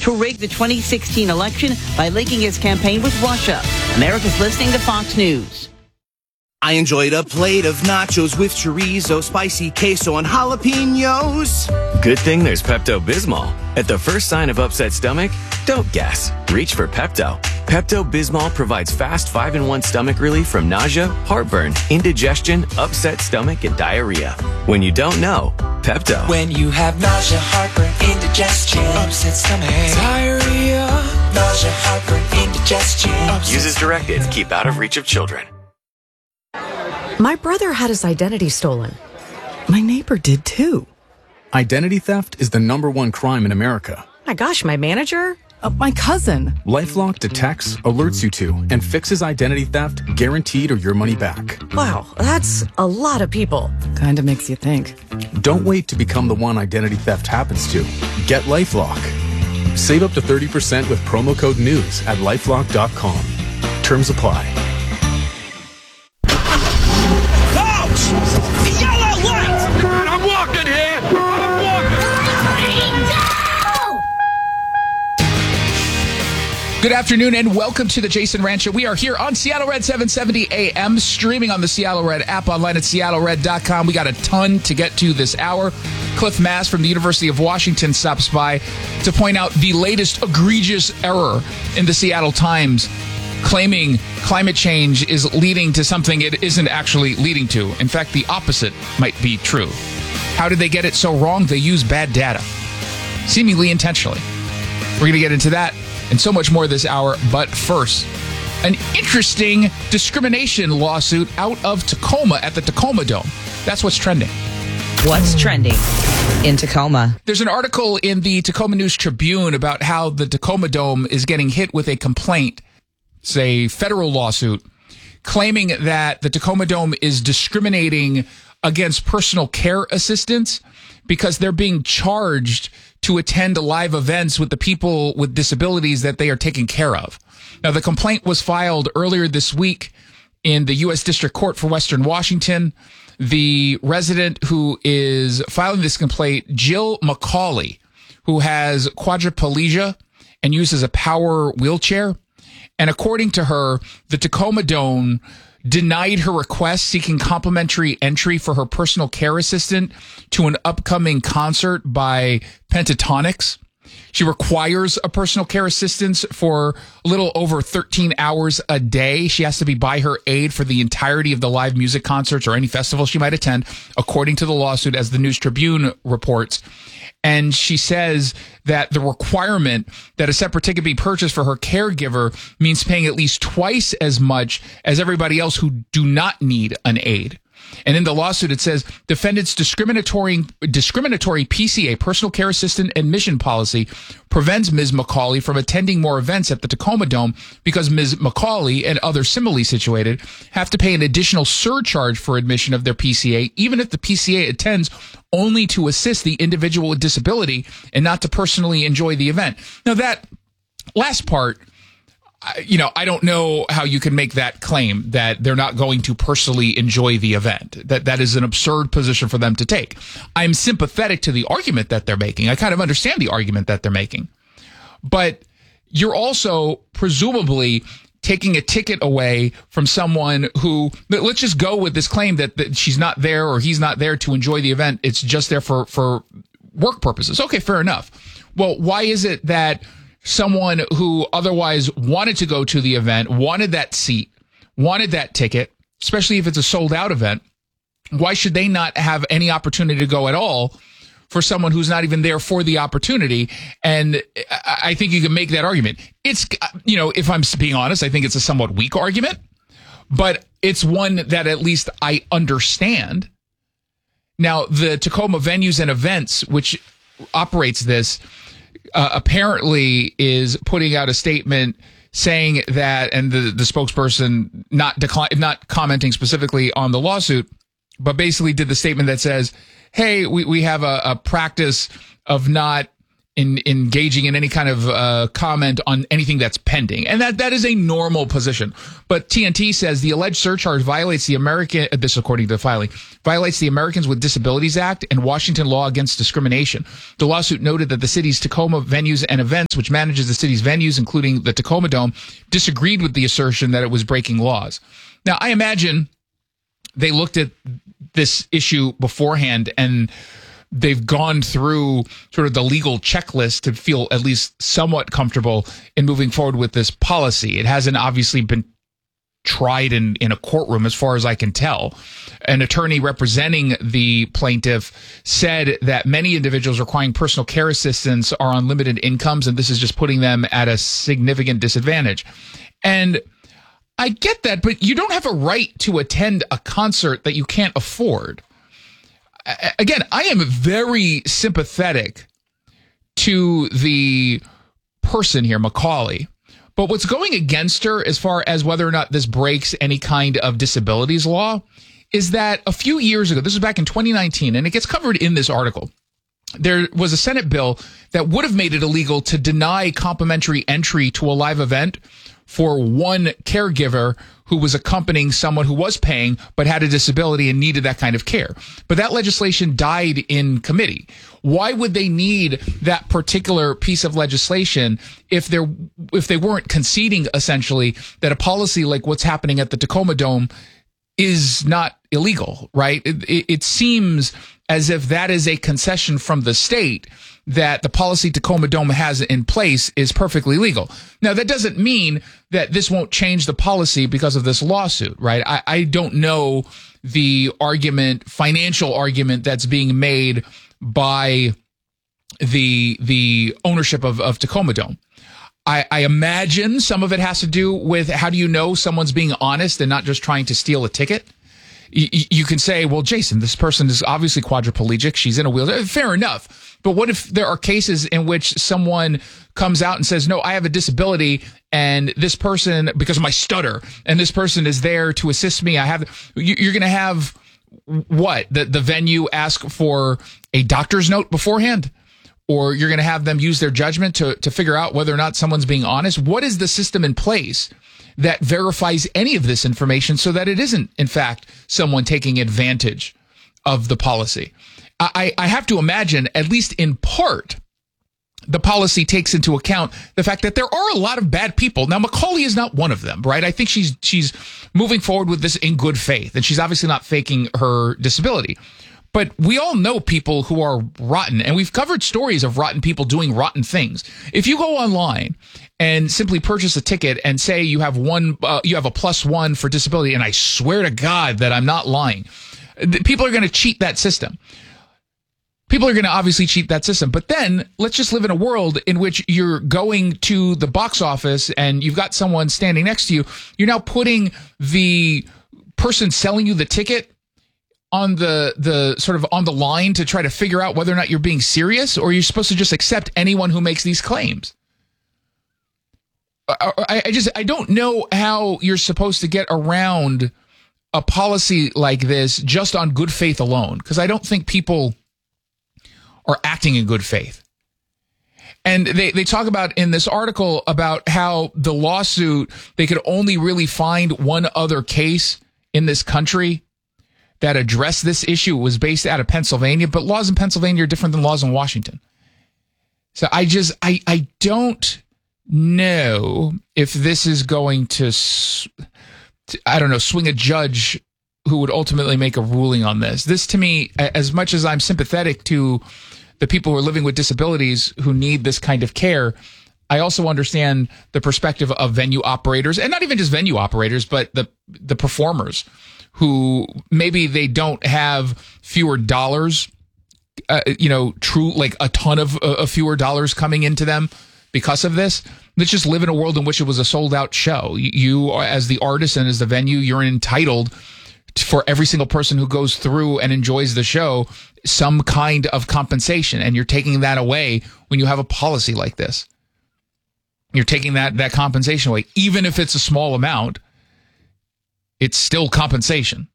to rig the 2016 election by linking his campaign with Russia. America's listening to Fox News. I enjoyed a plate of nachos with chorizo, spicy queso, and jalapenos. Good thing there's Pepto-Bismol. At the first sign of upset stomach, don't guess. Reach for Pepto. Pepto-Bismol provides fast 5-in-1 stomach relief from nausea, heartburn, indigestion, upset stomach, and diarrhea. When you don't know, Pepto. When you have nausea, heartburn, indigestion, upset stomach, diarrhea, nausea, heartburn, indigestion. Use as directed. Keep out of reach of children. My brother had his identity stolen. My neighbor did too. Identity theft is the #1 crime in America. My gosh, my manager? My cousin. LifeLock detects, alerts you to, and fixes identity theft guaranteed or your money back. Wow, that's a lot of people. Kinda makes you think. Don't wait to become the one identity theft happens to. Get LifeLock. Save up to 30% with promo code NEWS at LifeLock.com. Terms apply. Yellow light! I'm walking here! I'm walking! Good afternoon and welcome to the Jason Rant Show. We are here on Seattle Red 770 AM, streaming on the Seattle Red app, online at seattlered.com. We got a ton to get to this hour. Cliff Mass from the University of Washington stops by to point out the latest egregious error in the Seattle Times, claiming climate change is leading to something it isn't actually leading to. In fact, the opposite might be true. How did they get it so wrong? They use bad data, seemingly intentionally. We're going to get into that and so much more this hour. But first, an interesting discrimination lawsuit out of Tacoma at the Tacoma Dome. That's what's trending. What's trending in Tacoma? There's an article in the Tacoma News Tribune about how the Tacoma Dome is getting hit with a complaint. It's a federal lawsuit claiming that the Tacoma Dome is discriminating against personal care assistants because they're being charged to attend live events with the people with disabilities that they are taking care of. Now, the complaint was filed earlier this week in the U.S. District Court for Western Washington. The resident who is filing this complaint, Jill McCauley, who has quadriplegia and uses a power wheelchair. And according to her, the Tacoma Dome denied her request seeking complimentary entry for her personal care assistant to an upcoming concert by Pentatonix. She requires a personal care assistant for a little over 13 hours a day. She has to be by her aide for the entirety of the live music concerts or any festival she might attend, according to the lawsuit, as the News Tribune reports. And she says that the requirement that a separate ticket be purchased for her caregiver means paying at least twice as much as everybody else who do not need an aide. And in the lawsuit, it says defendants' discriminatory PCA, personal care assistant admission policy, prevents Ms. McCauley from attending more events at the Tacoma Dome because Ms. McCauley and others similarly situated have to pay an additional surcharge for admission of their PCA, even if the PCA attends only to assist the individual with disability and not to personally enjoy the event. Now, that last part, I don't know how you can make that claim that they're not going to personally enjoy the event. That is an absurd position for them to take. I'm sympathetic to the argument that they're making. I kind of understand the argument that they're making. But you're also presumably taking a ticket away from someone who, let's just go with this claim that she's not there or he's not there to enjoy the event. It's just there for work purposes. Okay, fair enough. Well, why is it that someone who otherwise wanted to go to the event, wanted that seat, wanted that ticket, especially if it's a sold out event, why should they not have any opportunity to go at all for someone who's not even there for the opportunity? And I think you can make that argument. It's, if I'm being honest, I think it's a somewhat weak argument, but it's one that at least I understand. Now, the Tacoma Venues and Events, which operates this, apparently is putting out a statement saying that, and the spokesperson not commenting specifically on the lawsuit, but basically did the statement that says, hey, we have a practice of not engaging in any kind of comment on anything that's pending. And that is a normal position. But TNT says the alleged surcharge violates this according to the filing, violates the Americans with Disabilities Act and Washington law against discrimination. The lawsuit noted that the city's Tacoma Venues and Events, which manages the city's venues, including the Tacoma Dome, disagreed with the assertion that it was breaking laws. Now, I imagine they looked at this issue beforehand and they've gone through sort of the legal checklist to feel at least somewhat comfortable in moving forward with this policy. It hasn't obviously been tried in a courtroom as far as I can tell. An attorney representing the plaintiff said that many individuals requiring personal care assistance are on limited incomes, and this is just putting them at a significant disadvantage. And I get that, but you don't have a right to attend a concert that you can't afford. Again, I am very sympathetic to the person here, Macaulay. But what's going against her as far as whether or not this breaks any kind of disabilities law is that a few years ago, this was back in 2019, and it gets covered in this article, there was a Senate bill that would have made it illegal to deny complimentary entry to a live event for one caregiver who was accompanying someone who was paying but had a disability and needed that kind of care. But that legislation died in committee. Why would they need that particular piece of legislation if they weren't conceding essentially that a policy like what's happening at the Tacoma Dome is not illegal, right? It seems as if that is a concession from the state that the policy Tacoma Dome has in place is perfectly legal. Now, that doesn't mean that this won't change the policy because of this lawsuit, right? I don't know the financial argument that's being made by the ownership of Tacoma Dome. I imagine some of it has to do with how do you know someone's being honest and not just trying to steal a ticket? You can say, well, Jason, this person is obviously quadriplegic. She's in a wheelchair. Fair enough. But what if there are cases in which someone comes out and says, no, I have a disability and this person, because of my stutter, and this person is there to assist me. You're going to have what? The venue ask for a doctor's note beforehand? Or you're going to have them use their judgment to figure out whether or not someone's being honest? What is the system in place that verifies any of this information so that it isn't, in fact, someone taking advantage of the policy? I have to imagine, at least in part, the policy takes into account the fact that there are a lot of bad people. Now, Macaulay is not one of them, right? I think she's moving forward with this in good faith, and she's obviously not faking her disability. But we all know people who are rotten, and we've covered stories of rotten people doing rotten things. If you go online and simply purchase a ticket and say you have a +1 for disability, and I swear to God that I'm not lying, people are going to cheat that system. People are going to obviously cheat that system. But then let's just live in a world in which you're going to the box office and you've got someone standing next to you. You're now putting the person selling you the ticket on the sort of on the line to try to figure out whether or not you're being serious, or you're supposed to just accept anyone who makes these claims. I don't know how you're supposed to get around a policy like this just on good faith alone, because I don't think people are acting in good faith. And they talk about in this article about how the lawsuit, they could only really find one other case in this country that addressed this issue. It was based out of Pennsylvania, but laws in Pennsylvania are different than laws in Washington. So I don't know if this is going to, I don't know, swing a judge who would ultimately make a ruling on this. This, to me, as much as I'm sympathetic to the people who are living with disabilities who need this kind of care, I also understand the perspective of venue operators, and not even just venue operators, but the performers who maybe they don't have fewer dollars, true, like a ton of fewer dollars coming into them because of this. Let's just live in a world in which it was a sold out show. You, as the artist and as the venue, you're entitled for every single person who goes through and enjoys the show some kind of compensation. And you're taking that away when you have a policy like this. You're taking that compensation away. Even if it's a small amount, it's still compensation.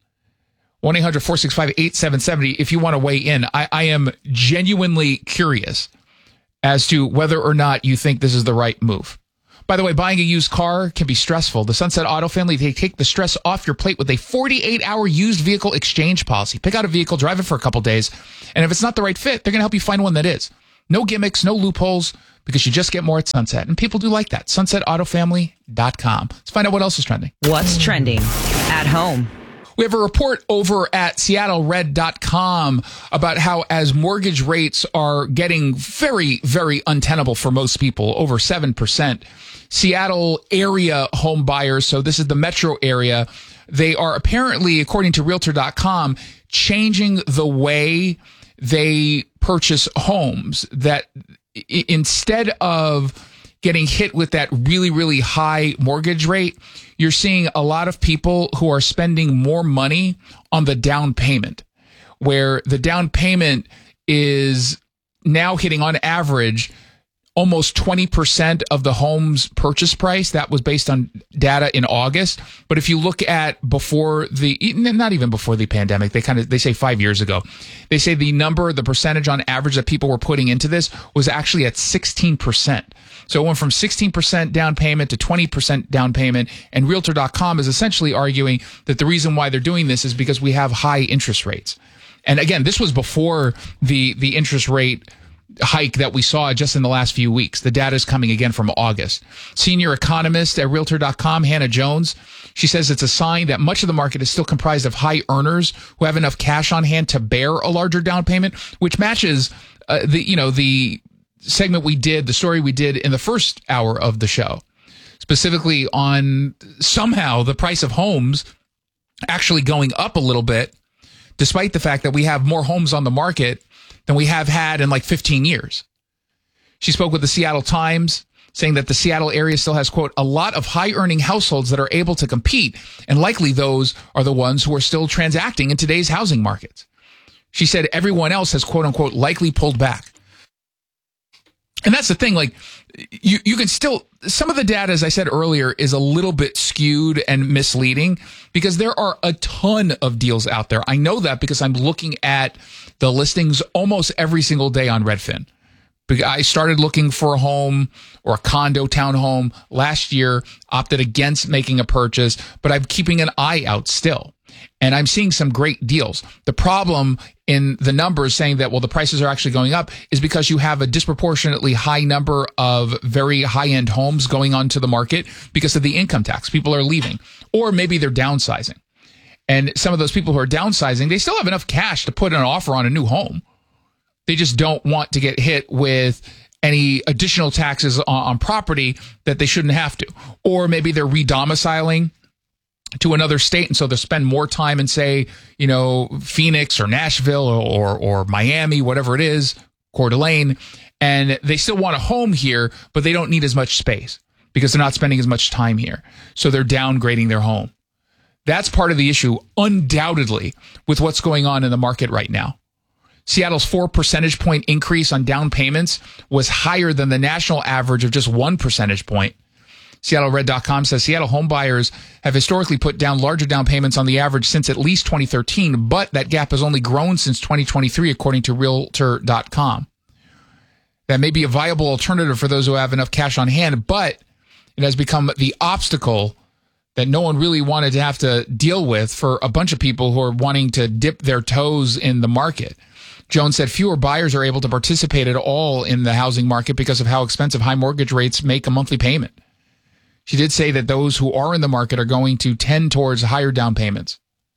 1-800-465-8770 if you want to weigh in. I am genuinely curious as to whether or not you think this is the right move. By the way, buying a used car can be stressful. The Sunset Auto family, they take the stress off your plate with a 48-hour used vehicle exchange policy. Pick out a vehicle, drive it for a couple days, and if it's not the right fit, they're going to help you find one that is. No gimmicks, no loopholes, because you just get more at Sunset. And people do like that. SunsetAutofamily.com. Let's find out what else is trending. What's trending at home? We have a report over at SeattleRed.com about how as mortgage rates are getting very, very untenable for most people, over 7%, Seattle area home buyers, so this is the metro area, they are apparently, according to Realtor.com, changing the way they purchase homes, that instead of getting hit with that really, really high mortgage rate, you're seeing a lot of people who are spending more money on the down payment, where the down payment is now hitting on average almost 20% of the home's purchase price. That was based on data in August. But if you look at before not even before the pandemic, they say 5 years ago, they say the percentage on average that people were putting into this was actually at 16%. So it went from 16% down payment to 20% down payment. And Realtor.com is essentially arguing that the reason why they're doing this is because we have high interest rates. And again, this was before the interest rate hike that we saw just in the last few weeks. The data is coming again from August. Senior economist at Realtor.com, Hannah Jones, she says it's a sign that much of the market is still comprised of high earners who have enough cash on hand to bear a larger down payment, which matches the segment we did, the story we did in the first hour of the show, specifically on somehow the price of homes actually going up a little bit, despite the fact that we have more homes on the market than we have had in like 15 years. She spoke with the Seattle Times, saying that the Seattle area still has, quote, a lot of high-earning households that are able to compete, and likely those are the ones who are still transacting in today's housing markets. She said everyone else has, quote unquote, likely pulled back. And that's the thing, like, you can still, some of the data, as I said earlier, is a little bit skewed and misleading because there are a ton of deals out there. I know that because I'm looking at the listings almost every single day on Redfin. I started looking for a home or a condo townhome last year, opted against making a purchase, but I'm keeping an eye out still. And I'm seeing some great deals. The problem in the numbers saying that, well, the prices are actually going up is because you have a disproportionately high number of very high-end homes going onto the market because of the income tax. People are leaving, or maybe they're downsizing. And some of those people who are downsizing, they still have enough cash to put an offer on a new home. They just don't want to get hit with any additional taxes on property that they shouldn't have to. Or maybe they're re-domiciling to another state, and so they'll spend more time in, say, Phoenix or Nashville or Miami, whatever it is, Coeur d'Alene, and they still want a home here, but they don't need as much space because they're not spending as much time here. So they're downgrading their home. That's part of the issue, undoubtedly, with what's going on in the market right now. Seattle's 4 percentage point increase on down payments was higher than the national average of just 1 percentage point. SeattleRed.com says Seattle home buyers have historically put down larger down payments on the average since at least 2013, but that gap has only grown since 2023, according to Realtor.com. That may be a viable alternative for those who have enough cash on hand, but it has become the obstacle that no one really wanted to have to deal with for a bunch of people who are wanting to dip their toes in the market. Jones said fewer buyers are able to participate at all in the housing market because of how expensive high mortgage rates make a monthly payment. She did say that those who are in the market are going to tend towards higher down payments.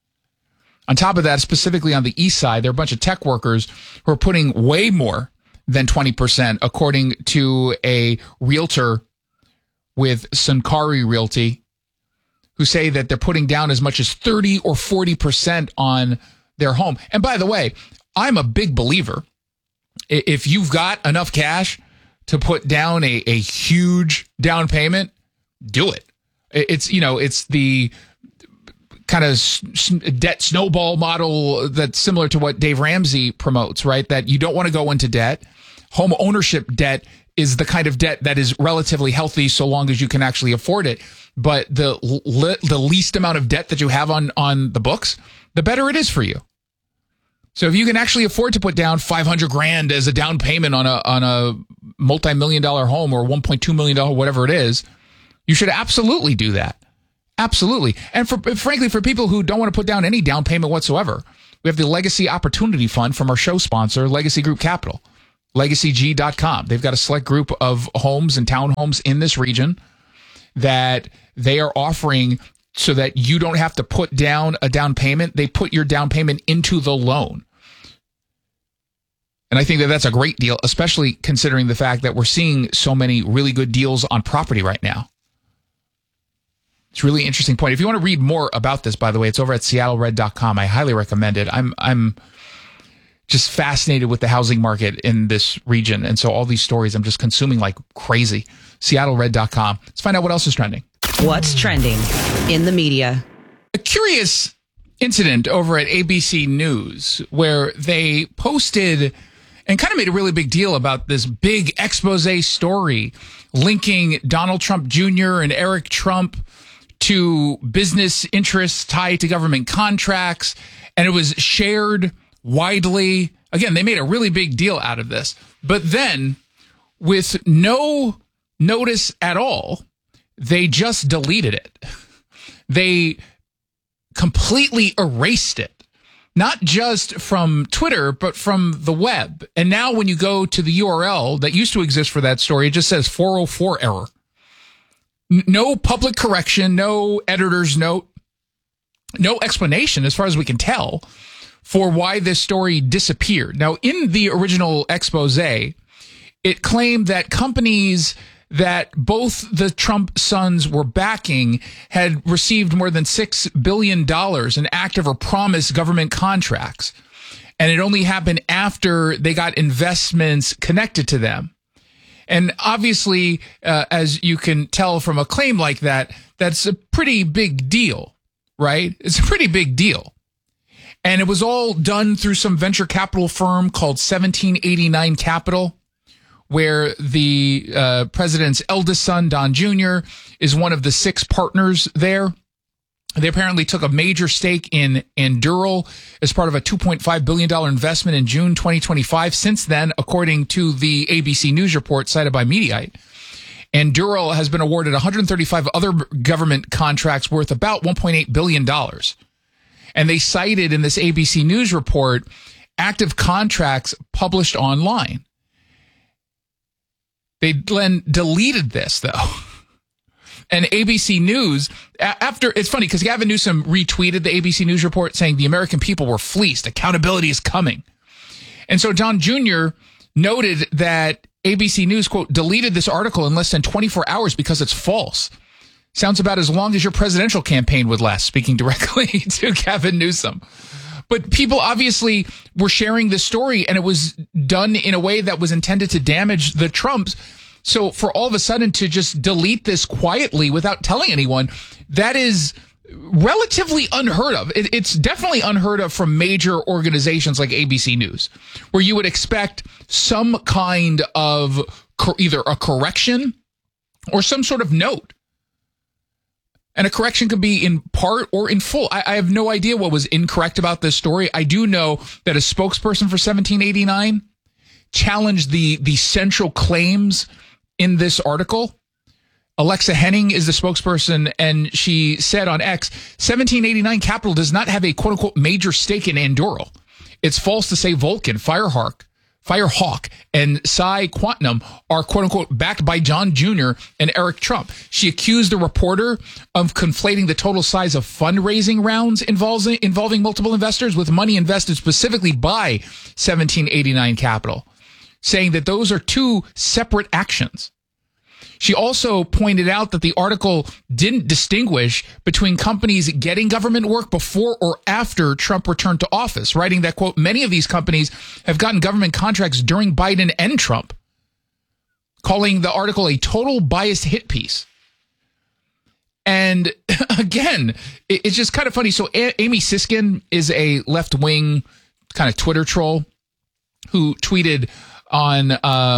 On top of that, specifically on the east side, there are a bunch of tech workers who are putting way more than 20%, according to a realtor with Sankari Realty, who say that they're putting down as much as 30 or 40% on their home. And by the way, I'm a big believer. If you've got enough cash to put down a huge down payment, do it. It's the kind of debt snowball model that's similar to what Dave Ramsey promotes, right? That you don't want to go into debt. Home ownership debt is the kind of debt that is relatively healthy so long as you can actually afford it. But the least amount of debt that you have on the books, the better it is for you. So if you can actually afford to put down $500,000 as a down payment on a multi-million-dollar home or $1.2 million, whatever it is, you should absolutely do that. Absolutely. And frankly, for people who don't want to put down any down payment whatsoever, we have the Legacy Opportunity Fund from our show sponsor, Legacy Group Capital, LegacyG.com. They've got a select group of homes and townhomes in this region that they are offering so that you don't have to put down a down payment. They put your down payment into the loan. And I think that that's a great deal, especially considering the fact that we're seeing so many really good deals on property right now. It's a really interesting point. If you want to read more about this, by the way, it's over at seattlered.com. I highly recommend it. I'm just fascinated with the housing market in this region. And so all these stories I'm just consuming like crazy. seattlered.com. Let's find out what else is trending. What's trending in the media? A curious incident over at ABC News where they posted and kind of made a really big deal about this big expose story linking Donald Trump Jr. and Eric Trump to business interests tied to government contracts. And it was shared widely. Again, they made a really big deal out of this. But then, with no notice at all, they just deleted it. They completely erased it. Not just from Twitter, but from the web. And now when you go to the URL that used to exist for that story, it just says 404 error. No public correction, no editor's note, no explanation, as far as we can tell, for why this story disappeared. Now, in the original expose, it claimed that companies that both the Trump sons were backing had received more than $6 billion in active or promised government contracts. And it only happened after they got investments connected to them. And obviously, as you can tell from a claim like that, that's a pretty big deal, right? It's a pretty big deal. And it was all done through some venture capital firm called 1789 Capital, where the president's eldest son, Don Jr., is one of the 6 partners there. They apparently took a major stake in Anduril as part of a $2.5 billion investment in June 2025. Since then, according to the ABC News report cited by Mediaite, Anduril has been awarded 135 other government contracts worth about $1.8 billion. And they cited in this ABC News report active contracts published online. They then deleted this, though. And ABC News, after, it's funny because Gavin Newsom retweeted the ABC News report saying the American people were fleeced. Accountability is coming. And so Don Jr. noted that ABC News, quote, deleted this article in less than 24 hours because it's false. Sounds about as long as your presidential campaign would last, speaking directly to Gavin Newsom. But people obviously were sharing this story, and it was done in a way that was intended to damage the Trumps. So for all of a sudden to just delete this quietly without telling anyone, that is relatively unheard of. It's definitely unheard of from major organizations like ABC News, where you would expect some kind of either a correction or some sort of note. And a correction could be in part or in full. I have no idea what was incorrect about this story. I do know that a spokesperson for 1789 challenged the central claims in this article. Alexa Henning is the spokesperson, and she said on X, 1789 Capital does not have a quote-unquote major stake in Anduril. It's false to say Vulcan, Firehawk, and Psi Quantum are quote-unquote backed by John Jr. and Eric Trump. She accused the reporter of conflating the total size of fundraising rounds involving multiple investors with money invested specifically by 1789 Capital, saying that those are two separate actions. She also pointed out that the article didn't distinguish between companies getting government work before or after Trump returned to office, writing that, quote, many of these companies have gotten government contracts during Biden and Trump, calling the article a total biased hit piece. And again, it's just kind of funny. So Amy Siskin is a left-wing kind of Twitter troll who tweeted on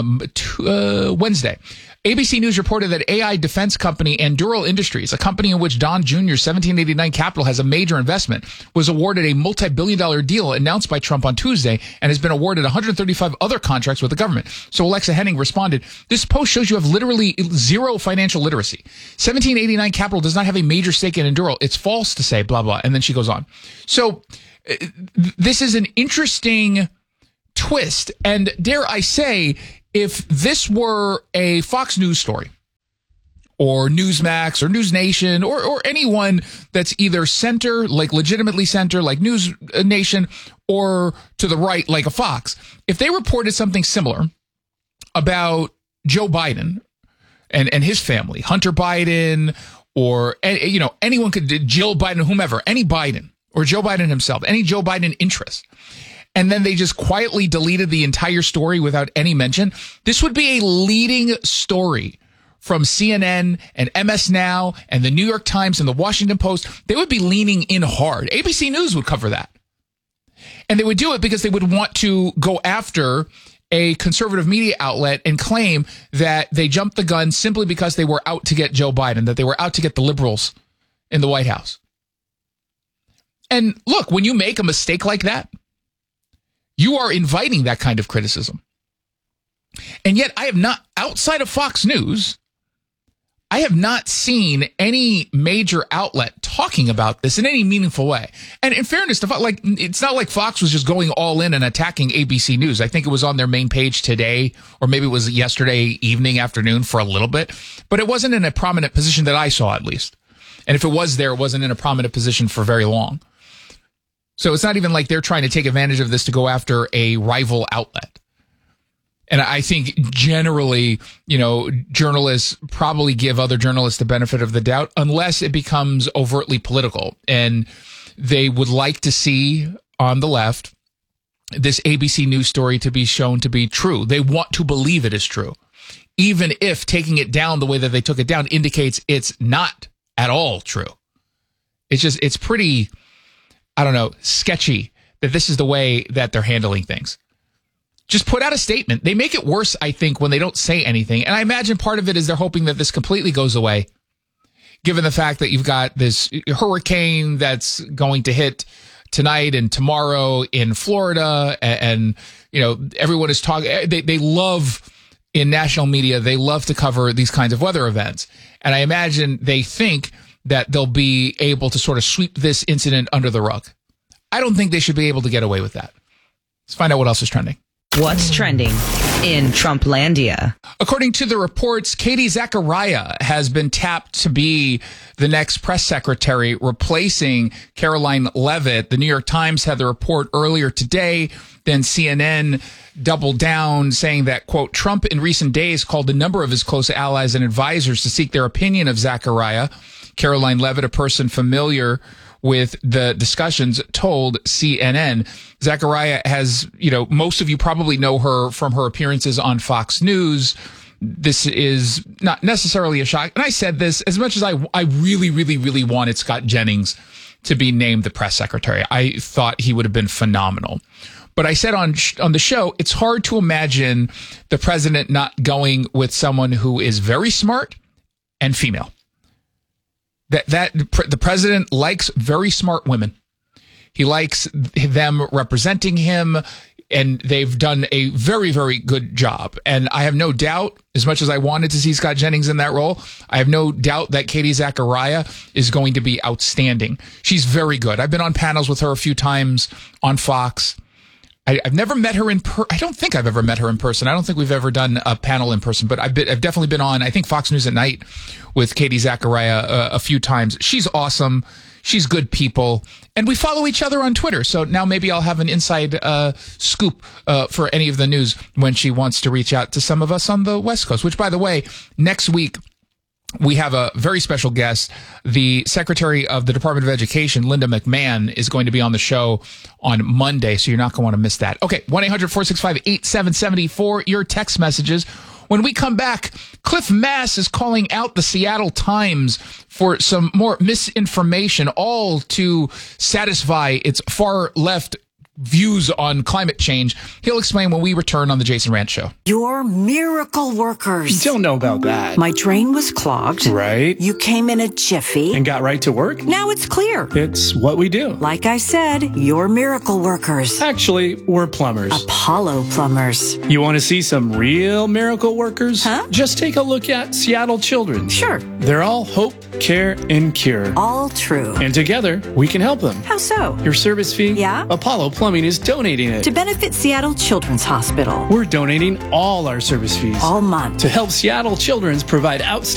Wednesday. ABC News reported that AI defense company Anduril Industries, a company in which Don Jr.'s 1789 Capital has a major investment, was awarded a multi-billion-dollar deal announced by Trump on Tuesday and has been awarded 135 other contracts with the government. So Alexa Henning responded, "This post shows you have literally zero financial literacy. 1789 Capital does not have a major stake in Anduril. It's false to say blah, blah." And then she goes on. So this is an interesting twist. And dare I say, if this were a Fox News story or Newsmax or News Nation or anyone that's either center, like legitimately center, like News Nation, or to the right, like a Fox, if they reported something similar about Joe Biden and his family, Hunter Biden, or, you know, anyone could, Jill Biden, whomever, any Biden, or Joe Biden himself, any Joe Biden interest, and then they just quietly deleted the entire story without any mention, this would be a leading story from CNN and MS Now and the New York Times and the Washington Post. They would be leaning in hard. ABC News would cover that. And they would do it because they would want to go after a conservative media outlet and claim that they jumped the gun simply because they were out to get Joe Biden, that they were out to get the liberals in the White House. And look, when you make a mistake like that, you are inviting that kind of criticism. And yet I have not, outside of Fox News, I have not seen any major outlet talking about this in any meaningful way. And in fairness to Fox, like, it's not like Fox was just going all in and attacking ABC News. I think it was on their main page today, or maybe it was yesterday evening, afternoon for a little bit. But it wasn't in a prominent position that I saw, at least. And if it was there, it wasn't in a prominent position for very long. So it's not even like they're trying to take advantage of this to go after a rival outlet. And I think generally, you know, journalists probably give other journalists the benefit of the doubt unless it becomes overtly political. And they would like to see on the left this ABC News story to be shown to be true. They want to believe it is true, even if taking it down the way that they took it down indicates it's not at all true. It's just, it's pretty, I don't know, sketchy that this is the way that they're handling things. Just put out a statement. They make it worse, I think, when they don't say anything. And I imagine part of it is they're hoping that this completely goes away, given the fact that you've got this hurricane that's going to hit tonight and tomorrow in Florida. And you know, everyone is talking. They love, in national media, they love to cover these kinds of weather events. And I imagine they think that they'll be able to sort of sweep this incident under the rug. I don't think they should be able to get away with that. Let's find out what else is trending. What's trending in Trumplandia? According to the reports, Katie Zachariah has been tapped to be the next press secretary, replacing Caroline Leavitt. The New York Times had the report earlier today. Then CNN doubled down, saying that, quote, Trump in recent days called a number of his close allies and advisors to seek their opinion of Zachariah. Caroline Leavitt, a person familiar with the discussions, told CNN. Zachariah has, you know, most of you probably know her from her appearances on Fox News. This is not necessarily a shock. And I said this, as much as I really, really, really wanted Scott Jennings to be named the press secretary. I thought he would have been phenomenal. But I said on the show, it's hard to imagine the president not going with someone who is very smart and female. The president likes very smart women. He likes them representing him, and they've done a very, very good job. And I have no doubt, as much as I wanted to see Scott Jennings in that role, I have no doubt that Katie Zachariah is going to be outstanding. She's very good. I've been on panels with her a few times on Fox. I've never met her in person. I don't think I've ever met her in person. I don't think we've ever done a panel in person, but I've definitely been on, I think, Fox News at Night with Katie Zachariah a few times. She's awesome. She's good people. And we follow each other on Twitter. So now maybe I'll have an inside scoop for any of the news when she wants to reach out to some of us on the West Coast, which, by the way, next week, we have a very special guest. The Secretary of the Department of Education, Linda McMahon, is going to be on the show on Monday, so you're not going to want to miss that. Okay, 1-800-465-8770 for your text messages. When we come back, Cliff Mass is calling out the Seattle Times for some more misinformation, all to satisfy its far left views on climate change. He'll explain when we return on the Jason Rant Show. You're miracle workers. Don't know about that. My drain was clogged. Right. You came in a jiffy. And got right to work? Now it's clear. It's what we do. Like I said, you're miracle workers. Actually, we're plumbers. Apollo plumbers. You want to see some real miracle workers? Huh? Just take a look at Seattle Children's. Sure. They're all hope, care, and cure. All true. And together, we can help them. How so? Your service fee? Yeah? Apollo Plumbing is donating it. To benefit Seattle Children's Hospital. We're donating all our service fees. All month. To help Seattle Children's provide outstanding